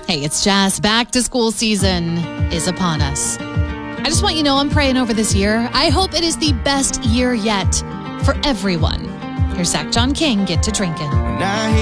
Hey, it's Jess. Back to school season is upon us. I just want you to know I'm praying over this year. I hope it is the best year yet for everyone. Here's Zach John King, Get to Drinking.